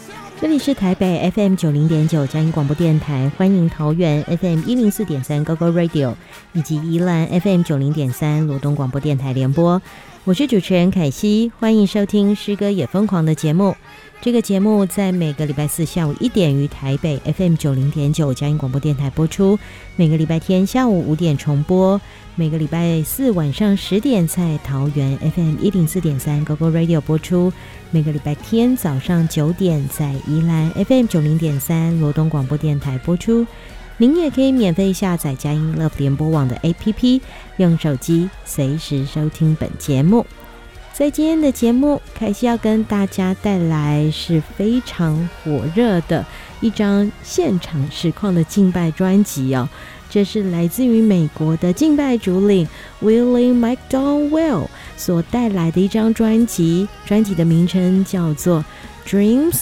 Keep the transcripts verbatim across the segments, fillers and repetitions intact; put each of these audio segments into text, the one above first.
这里是台北 F M 九零点九嘉义广播电台，欢迎桃园 F M 一零四点三 Go Go Radio 以及宜兰 F M 九零点三罗东广播电台联播。我是主持人凯西，欢迎收听诗歌也疯狂的节目。这个节目在每个礼拜四下午一点于台北 F M 九零点九嘉义广播电台播出，每个礼拜天下午五点重播，每个礼拜四晚上十点在桃园 F M 一零四点三 Go Go Radio 播出，每个礼拜天早上九点在宜兰 F M 九零点三罗东广播电台播出。您也可以免费下载佳音 Love 联播网的 A P P， 用手机随时收听本节目。在今天的节目，凯西要跟大家带来是非常火热的一张现场实况的敬拜专辑哦。这是来自于美国的敬拜主领 Willie McDowell 所带来的一张专辑，专辑的名称叫做 Dreams,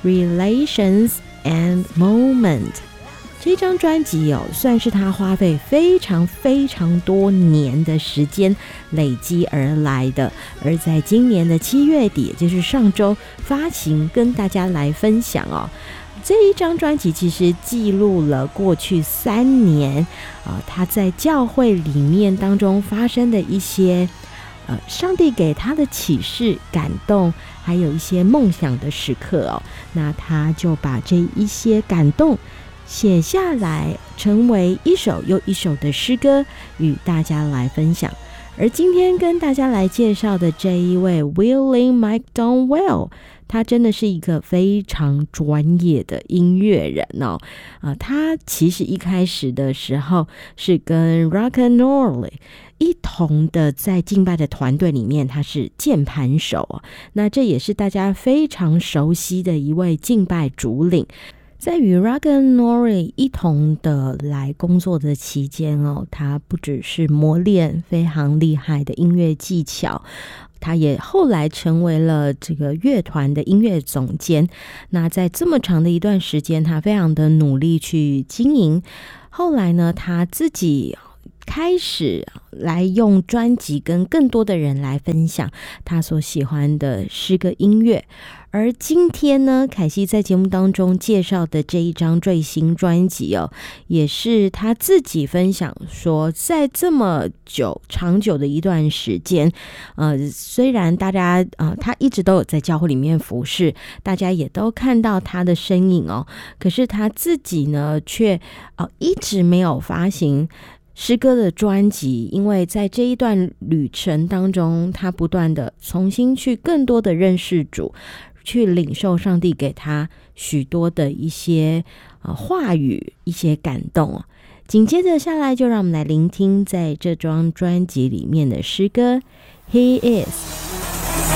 Relations and Moment。这张专辑哦，算是他花费非常非常多年的时间累积而来的，而在今年的七月底，也就是上周发行，跟大家来分享哦。这一张专辑其实记录了过去三年啊、呃，他在教会里面当中发生的一些呃，上帝给他的启示、感动，还有一些梦想的时刻哦。那他就把这一些感动写下来，成为一首又一首的诗歌，与大家来分享。而今天跟大家来介绍的这一位 Willie McDowell， 他真的是一个非常专业的音乐人哦。呃、他其实一开始的时候是跟 Rockin' Norley 一同的在敬拜的团队里面，他是键盘手哦。那这也是大家非常熟悉的一位敬拜主领。在与 Rockin' Norley 一同的来工作的期间哦，他不只是磨练非常厉害的音乐技巧，他也后来成为了这个乐团的音乐总监。那在这么长的一段时间，他非常的努力去经营。后来呢，他自己开始来用专辑跟更多的人来分享他所喜欢的诗歌音乐。而今天呢，凯西在节目当中介绍的这一张最新专辑哦，也是他自己分享说，在这么久长久的一段时间，呃，虽然大家呃他一直都有在教会里面服侍，大家也都看到他的身影哦，可是他自己呢，却呃一直没有发行诗歌的专辑，因为在这一段旅程当中，他不断的重新去更多的认识主，去领受上帝给他许多的一些、呃、话语，一些感动。紧接着下来，就让我们来聆听在这张专辑里面的诗歌 He is